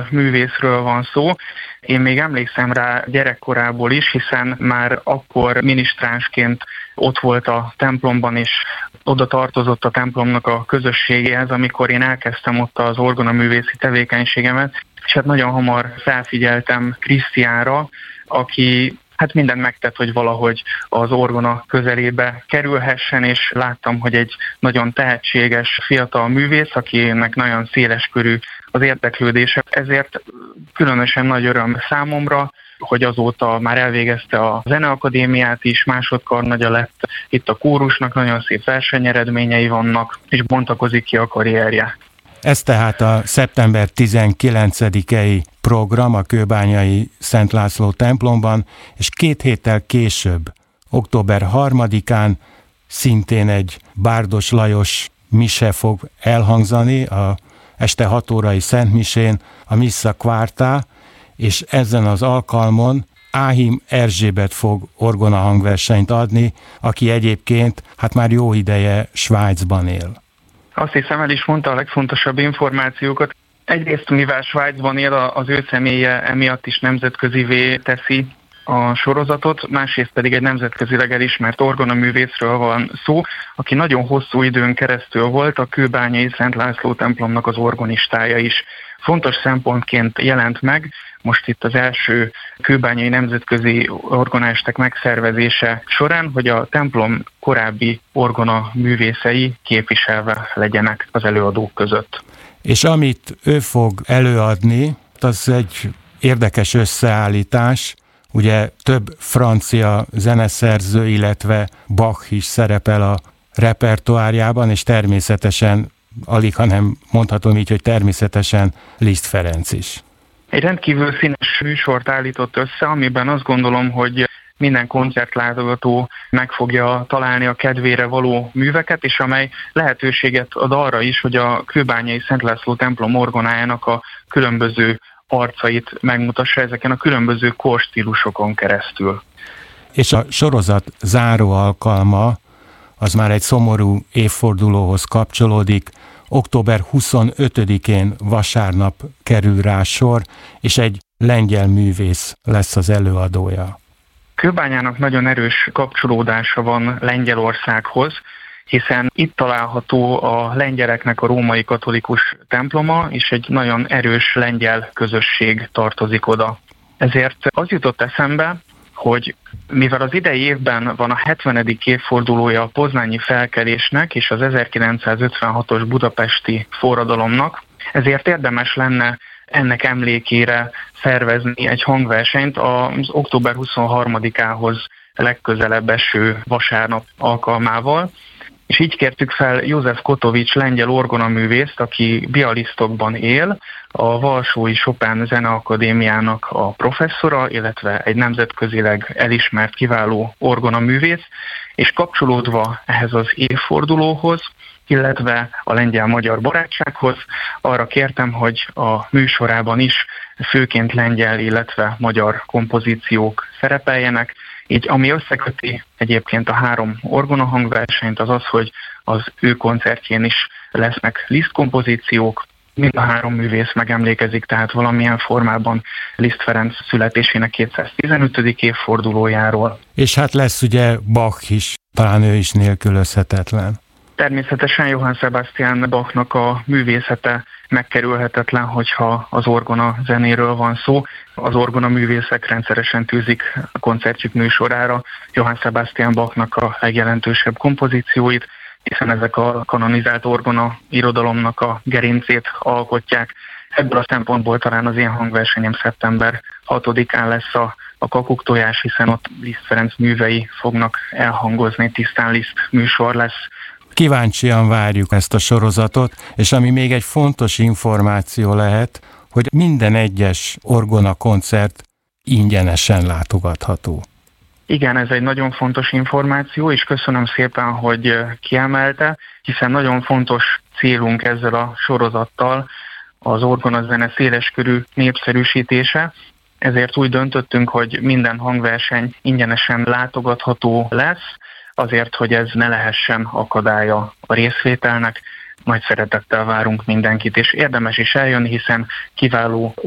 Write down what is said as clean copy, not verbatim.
művészről van szó. Én még emlékszem rá gyerekkorából is, hiszen már akkor minisztránsként ott volt a templomban, és oda tartozott a templomnak a közösségéhez, amikor én elkezdtem ott az orgonaművészi tevékenységemet, és hát nagyon hamar felfigyeltem Krisztiánra, aki mindent megtett, hogy valahogy az orgona közelébe kerülhessen, és láttam, hogy egy nagyon tehetséges fiatal művész, akinek nagyon széleskörű az érdeklődése. Ezért különösen nagy öröm számomra, hogy azóta már elvégezte a zeneakadémiát is, másodkarnagya lett itt a kórusnak, nagyon szép versenyeredményei vannak, és bontakozik ki a karrierje. Ez tehát a szeptember 19-i program a kőbányai Szent László templomban, és 2 héttel később, október 3-án szintén egy Bárdos Lajos mise fog elhangzani a este 6 órai szentmisén, a Missa Quarta, és ezen az alkalmon Áhim Erzsébet fog orgona hangversenyt adni, aki egyébként már jó ideje Svájcban él. Azt hiszem, el is mondta a legfontosabb információkat. Egyrészt, mivel Svájcban él, az ő személye emiatt is nemzetközivé teszi a sorozatot, másrészt pedig egy nemzetközileg elismert orgonaművészről van szó, aki nagyon hosszú időn keresztül volt a kőbányai Szent László templomnak az orgonistája is. Fontos szempontként jelent meg most itt az első kőbányai nemzetközi orgonaestek megszervezése során, hogy a templom korábbi orgona művészei képviselve legyenek az előadók között. És amit ő fog előadni, az egy érdekes összeállítás. Ugye több francia zeneszerző, illetve Bach is szerepel a repertoárjában, és természetesen, alighanem mondhatom így, hogy természetesen Liszt Ferenc is. Egy rendkívül színes műsort állított össze, amiben azt gondolom, hogy minden koncertlátogató meg fogja találni a kedvére való műveket, és amely lehetőséget ad arra is, hogy a kőbányai Szent László templom orgonájának a különböző arcait megmutassa ezeken a különböző korstílusokon keresztül. És a sorozat záró alkalma az már egy szomorú évfordulóhoz kapcsolódik. Október 25-én vasárnap kerül rá sor, és egy lengyel művész lesz az előadója. Kőbányának nagyon erős kapcsolódása van Lengyelországhoz, hiszen itt található a lengyeleknek a római katolikus temploma, és egy nagyon erős lengyel közösség tartozik oda. Ezért az jutott eszembe, hogy mivel az idei évben van a 70. évfordulója a poznányi felkelésnek és az 1956-os budapesti forradalomnak, ezért érdemes lenne ennek emlékére szervezni egy hangversenyt az október 23-ához legközelebb eső vasárnap alkalmával, és így kértük fel József Kotovics lengyel orgonaművészt, aki Białystok él, a Varsói Chopin Zeneakadémiának a professzora, illetve egy nemzetközileg elismert kiváló orgonaművész, és kapcsolódva ehhez az évfordulóhoz, illetve a lengyel-magyar barátsághoz, arra kértem, hogy a műsorában is főként lengyel, illetve magyar kompozíciók szerepeljenek. Így ami összeköti egyébként a 3 orgonahangversenyt, az az, hogy az ő koncertjén is lesznek Liszt kompozíciók, mind a 3 művész megemlékezik, tehát valamilyen formában Liszt Ferenc születésének 215. évfordulójáról. És lesz ugye Bach is, talán ő is nélkülözhetetlen. Természetesen Johann Sebastian Bachnak a művészete megkerülhetetlen, hogyha az orgona zenéről van szó. Az orgona művészek rendszeresen tűzik a koncertjük műsorára Johann Sebastian Bachnak a legjelentősebb kompozícióit, hiszen ezek a kanonizált orgona irodalomnak a gerincét alkotják. Ebből a szempontból talán az én hangversenyem szeptember 6-án lesz a kakuktojás, hiszen ott Liszt Ferenc művei fognak elhangozni, tisztán Liszt műsor lesz. Kíváncsian várjuk ezt a sorozatot, és ami még egy fontos információ lehet, hogy minden egyes orgona koncert ingyenesen látogatható. Igen, ez egy nagyon fontos információ, és köszönöm szépen, hogy kiemelte, hiszen nagyon fontos célunk ezzel a sorozattal az orgonazene széleskörű népszerűsítése, ezért úgy döntöttünk, hogy minden hangverseny ingyenesen látogatható lesz, azért, hogy ez ne lehessen akadálya a részvételnek. Nagy szeretettel várunk mindenkit, és érdemes is eljönni, hiszen kiváló